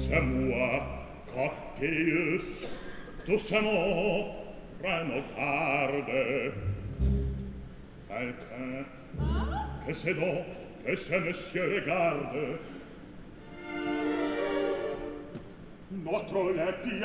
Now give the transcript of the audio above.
c'est moi, Coppius, doucement, prends garde. Quelqu'un, que c'est donc, que ce monsieur regarde? Notre lait